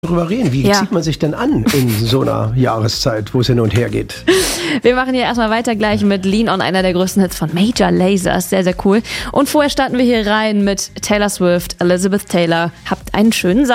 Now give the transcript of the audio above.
drüber reden. Wie zieht man sich denn an in so einer Jahreszeit, wo es hin und her geht? Wir machen hier erstmal weiter gleich mit Lean On, einer der größten Hits von Major Lazer. Sehr, sehr cool. Und vorher starten wir hier rein mit Taylor Swift, Elizabeth Taylor. Habt einen schönen